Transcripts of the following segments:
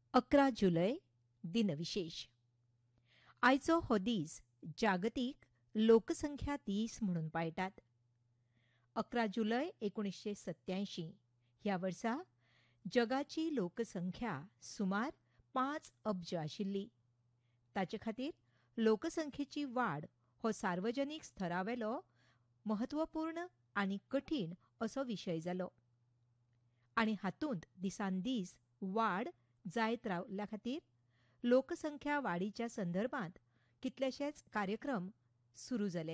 11 जुलय दिनविशेष. आयचो हो दीस जागतीक लोकसंख्या दीस म्हणून पाळटात. 11 जुलय 1987 ह्या वर्सा जगाची लोकसंख्या सुमार 5 अब्ज आशिल्ली. ताचे खातीर लोकसंख्येची वाड हो सार्वजनीक स्तरावेलो महत्वपूर्ण आनी कठीण असो विशय जालो. आनी हातूंत दिसान दीस वाड जायत रावल्ल्या खातीर लोकसंख्या वाडीच्या संदर्भांत कितलेशेच कार्यक्रम सुरू जाले.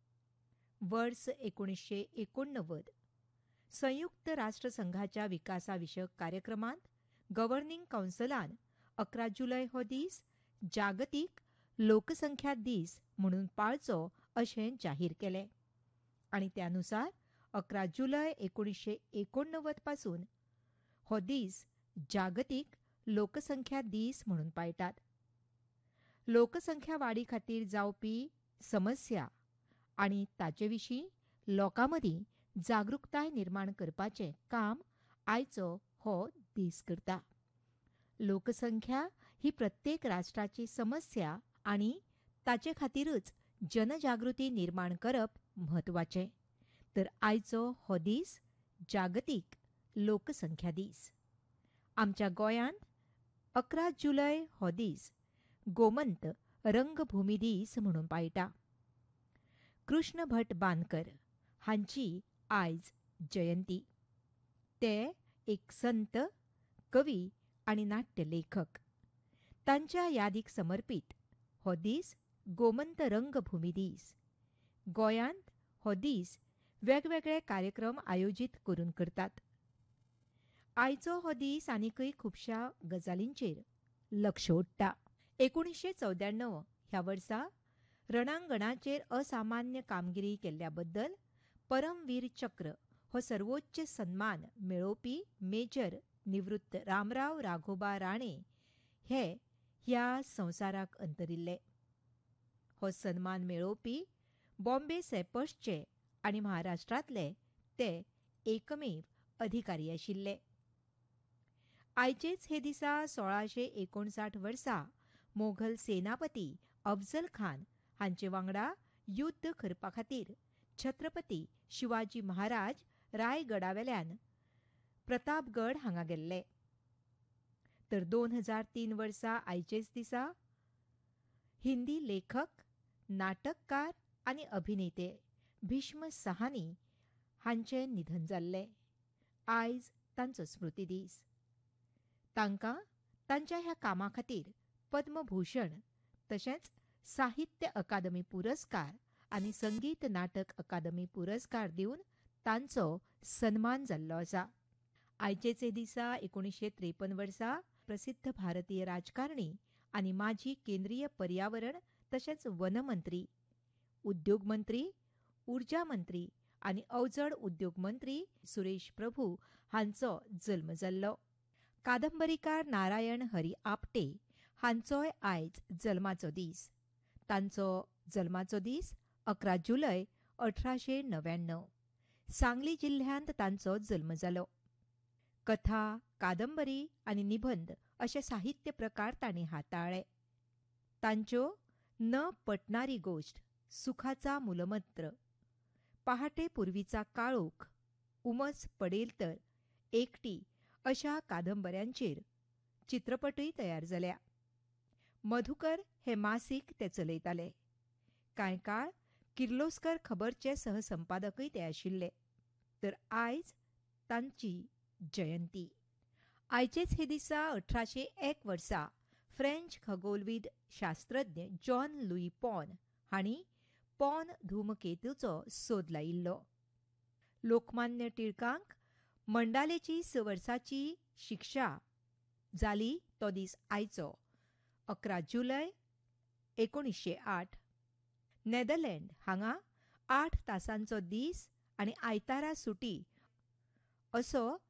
वर्स 1989 संयुक्त राष्ट्र संघाच्या विकासा विशयक कार्यक्रमांत गव्हर्निंग कावन्सिलान 11 जुलय हो दीस जागतीक लोकसंख्या दीस म्हणून पाळचो अशें जाहीर केलें. आनी त्यानुसार 11 जुलय 1989 पासून हो दीस जागतीक लोकसंख्या दीस म्हणून पाळटात. लोकसंख्या वाडी खातीर जावपी समस्या आनी ताचे विशीं लोकांमदीं जागृताय निर्माण करपाचें काम आयचो हो दीस करता. लोकसंख्या ही प्रत्येक राष्ट्राची समस्या आनी ताचे खातीरच जनजागृती निर्माण करप म्हत्वाचें. तर आयचो हो दीस जागतीक लोकसंख्या दीस. आमच्या गोंयांत 11 जुलय हो दीस गोमंत रंगभूमी दीस म्हणून पाळटा. कृष्ण भट बांदकर हांची आयज जयंती. ते एक संत, कवी आनी नाट्य लेखक. तांच्या यादीक समर्पीत हो दीस गोमंत रंगभूमी दीस. गोंयांत हो दीस वेगवेगळे कार्यक्रम आयोजीत करून करतात. आयचो हो दीस आनीकय खुबशा गजालींचेर लक्ष ओडटा. 1994 ह्या वर्सा रणांगणाचेर असामान्य कामगिरी केल्ल्या बद्दल परमवीर चक्र हो सर्वोच्च सन्मान मेळोवपी मेजर निवृत्त रामराव राघोबा राणे हे ह्या संवसाराक अंतरिल्ले. हो सन्मान मेळोवपी बॉम्बे सेपसचे आनी महाराष्ट्रांतले ते एकमेव अधिकारी आशिल्ले. आयचेच हे दिसा 1659 वर्सा मोघल सेनापती अफझल खान हांचे वांगडा युध्द करपा खातीर छत्रपती शिवाजी महाराज रायगडावेल्यान प्रतापगड हांगा गेल्ले. तर 2003 वर्सा आयचेच दिसा हिंदी लेखक, नाटककार आनी अभिनेते भीष्म साहनी हांचें निधन जाल्लें. आयज तांचो स्मृती दीस. तांकां तांच्या ह्या कामा खातीर पद्मभूषण तशेंच साहित्य अकादमी पुरस्कार आनी संगीत नाटक अकादमी पुरस्कार दिवन तांचो सन्मान जाल्लो आसा. आयचेच हे दिसा 1953 वर्सा प्रसिद्ध भारतीय राजकारणी आनी माजी केंद्रीय पर्यावरण तशेंच वन मंत्री, उद्योग मंत्री, उर्जा मंत्री आनी अवजड उद्योग मंत्री सुरेश प्रभू हांचो जल्म जाल्लो. कादंबरीकार नारायण हरी आपटे हांचोय आयज जल्माचो दीस. तांचो जल्माचो दीस 11 जुलय 1899. सांगली जिल्ह्यांत तांचो जल्म जालो. कथा, कादंबरी आनी निबंध अशे साहित्य प्रकार तांणी हाताळ्ळे. तांच्यो न पटणारी गोष्ट, सुखाचा मूलमंत्र, पहाटे पूर्वीचा काळोख, उमस पडेल तर, एकटी अशा कादंबऱ्यांचेर चित्रपटूय तयार जाल्या. मधुकर हे मासीक ते चलयताले. कांय काळ किर्लोस्कर खबरचे सहसंपादकय ते आशिल्ले. तर आयज तांची जयंती. आयचेच हे दिसा 1801 वर्सा फ्रेंच खगोलविद शास्त्रज्ञ जॉन लुई पॉन हांणी पॉन धूमकेतूचो सोद लायिल्लो. लोकमान्य टिळकांक मंडालेची 6 वर्साची शिक्षा जाली तो दीस आयचो 11 जुलय 1908. नेदरलँड हांगा 8 तासांचो दीस आनी आयतारा सुटी असो